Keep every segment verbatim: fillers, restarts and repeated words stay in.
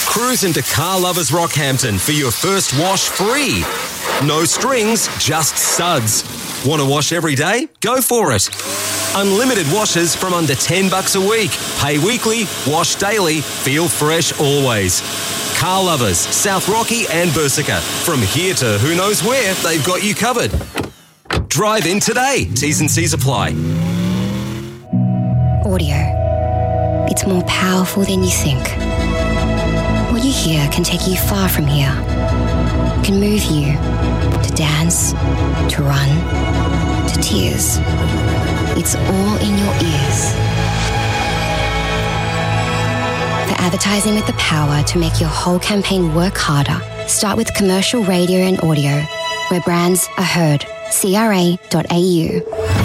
Cruise into Car Lovers Rockhampton for your first wash free. No strings, just suds. Want to wash every day? Go for it. Unlimited washes from under ten bucks a week. Pay weekly, wash daily, feel fresh always. Car Lovers, South Rocky and Bersica. From here to who knows where, they've got you covered. Drive in today. T's and C's apply. Audio. It's more powerful than you think. What you hear can take you far from here. It can move you to dance, to run, to tears. It's all in your ears. For advertising with the power to make your whole campaign work harder, start with commercial radio and audio, where brands are heard. C R A dot A U.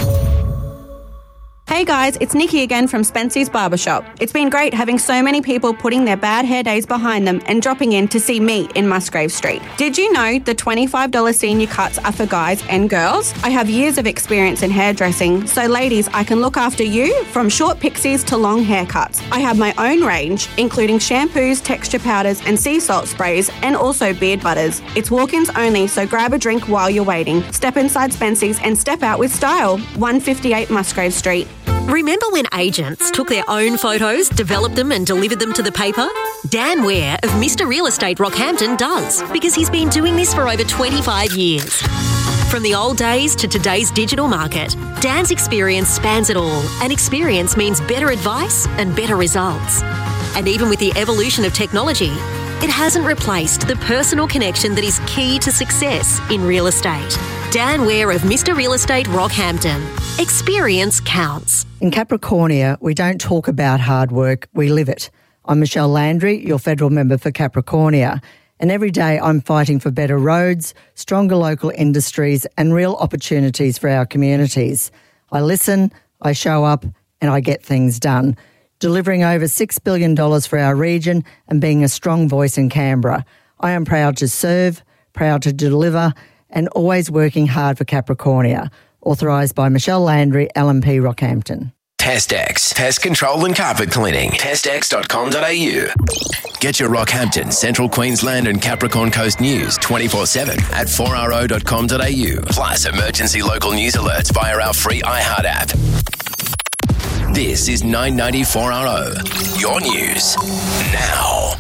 Hey guys, it's Nikki again from Spency's Barbershop. It's been great having so many people putting their bad hair days behind them and dropping in to see me in Musgrave Street. Did you know the twenty-five dollars senior cuts are for guys and girls? I have years of experience in hairdressing, so ladies, I can look after you from short pixies to long haircuts. I have my own range, including shampoos, texture powders and sea salt sprays, and also beard butters. It's walk-ins only, so grab a drink while you're waiting. Step inside Spency's and step out with style. one fifty-eight Musgrave Street. Remember when agents took their own photos, developed them and delivered them to the paper? Dan Ware of Mister Real Estate Rockhampton does, because he's been doing this for over twenty-five years. From the old days to today's digital market, Dan's experience spans it all, and experience means better advice and better results. And even with the evolution of technology, it hasn't replaced the personal connection that is key to success in real estate. Dan Ware of Mister Real Estate Rockhampton. Experience counts. In Capricornia, we don't talk about hard work, we live it. I'm Michelle Landry, your federal member for Capricornia, and every day I'm fighting for better roads, stronger local industries and real opportunities for our communities. I listen, I show up and I get things done, delivering over six billion dollars for our region and being a strong voice in Canberra. I am proud to serve, proud to deliver and always working hard for Capricornia. Authorised by Michelle Landry, L M P Rockhampton. TestX, Pest Control and Carpet Cleaning. test x dot com dot a u. Get your Rockhampton, Central Queensland and Capricorn Coast news twenty-four seven at four r o dot com dot a u. Plus emergency local news alerts via our free iHeart app. This is nine ninety four R O, your news now.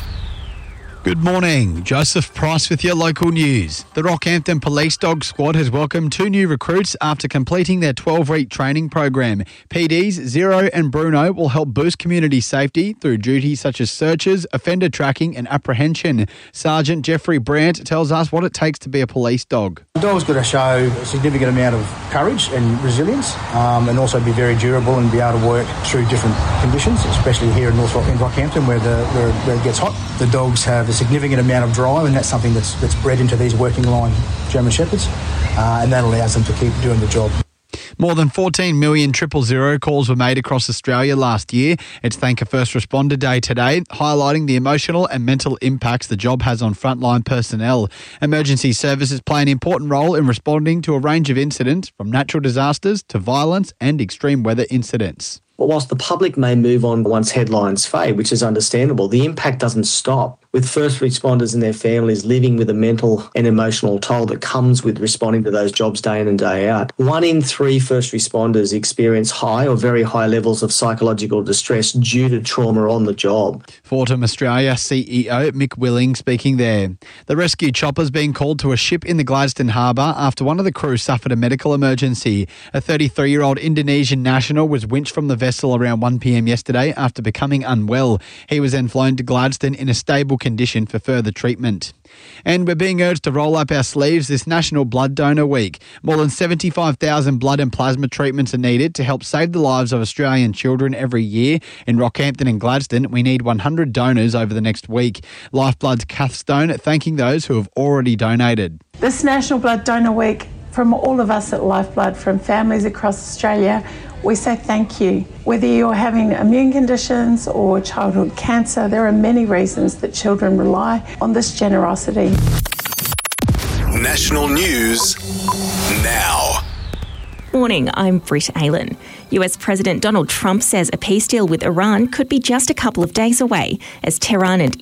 Good morning. Joseph Price with your local news. The Rockhampton Police Dog Squad has welcomed two new recruits after completing their twelve-week training program. P Ds Zero and Bruno will help boost community safety through duties such as searches, offender tracking and apprehension. Sergeant Jeffrey Brandt tells us what it takes to be a police dog. The dog's got to show a significant amount of courage and resilience um, and also be very durable and be able to work through different conditions, especially here in North Rock, in Rockhampton where, the, where, where it gets hot. The dogs have a significant amount of drive, and that's something that's that's bred into these working line German Shepherds, uh, and that allows them to keep doing the job. More than fourteen million triple zero calls were made across Australia last year. It's Thank a First Responder Day today, highlighting the emotional and mental impacts the job has on frontline personnel. Emergency services play an important role in responding to a range of incidents, from natural disasters to violence and extreme weather incidents. But whilst the public may move on once headlines fade, which is understandable, the impact doesn't stop, with first responders and their families living with a mental and emotional toll that comes with responding to those jobs day in and day out. One in three first responders experience high or very high levels of psychological distress due to trauma on the job. Fortum Australia C E O Mick Willing speaking there. The rescue chopper's being called to a ship in the Gladstone Harbour after one of the crew suffered a medical emergency. A thirty-three-year-old Indonesian national was winched from the vessel around one p m yesterday after becoming unwell. He was then flown to Gladstone in a stable condition for further treatment. And we're being urged to roll up our sleeves this National Blood Donor Week. More than seventy-five thousand blood and plasma treatments are needed to help save the lives of Australian children every year. In Rockhampton and Gladstone, we need one hundred donors over the next week. Lifeblood's Kath Stone thanking those who have already donated. This National Blood Donor Week, from all of us at Lifeblood, from families across Australia, we say thank you. Whether you're having immune conditions or childhood cancer, there are many reasons that children rely on this generosity. National News now. Morning, I'm Britt Aylen. U S President Donald Trump says a peace deal with Iran could be just a couple of days away as Tehran and